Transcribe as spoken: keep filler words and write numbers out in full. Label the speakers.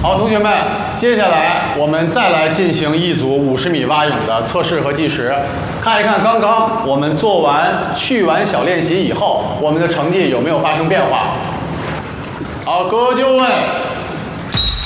Speaker 1: 好，同学们，接下来我们再来进行一组五十米蛙泳的测试和计时，看一看刚刚我们做完去完小练习以后，我们的成绩有没有发生变化？好，各位就位。